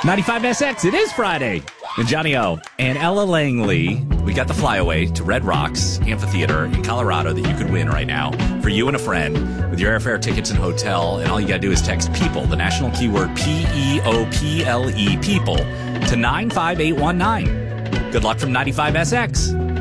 95SX, it is Friday. And Johnny O and Ella Langley, we got the flyaway to Red Rocks Amphitheater in Colorado that you could win right now for you and a friend with your airfare, tickets, and hotel. And all you got to do is text PEOPLE, the national keyword PEOPLE, people, to 95819. Good luck from 95SX.